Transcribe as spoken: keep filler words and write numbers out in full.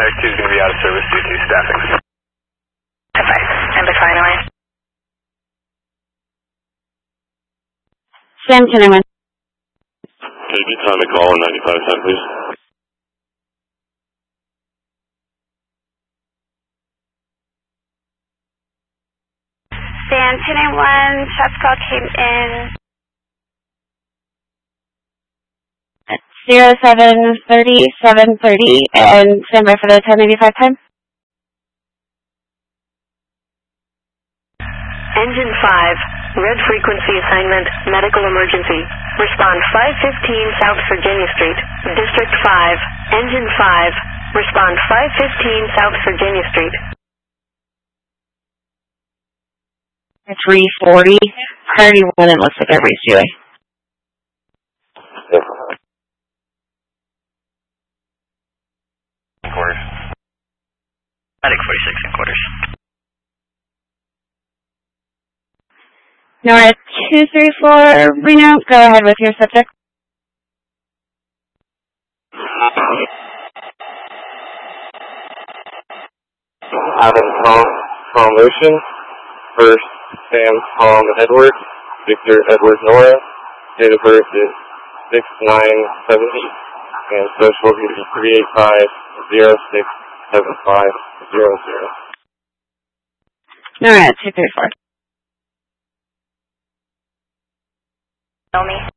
Medic two is going to be out of service due to staffing. Okay, stand by fire anyway. Sam, can I win? Can you time to call in ninety-five ten, please? Sam, ten and one, shots call came in at zero seven thirty, seven thirty, and stand by for the ten eighty-five time. Engine five, red frequency assignment, medical emergency. Respond five fifteen South Virginia Street, District five. Engine five, respond five fifteen South Virginia Street. three forty, priority one, it looks like I reached you. Quarters. Medic forty-six and quarters. Nora two three four, Reno, go ahead with your subject. Adam Tom, Tom Ocean. First, Sam Tom Edward. Victor Edward Nora. Date of birth is six nine seventy. And social is three eight five zero six seven five zero zero. Nora two three four. Tell me.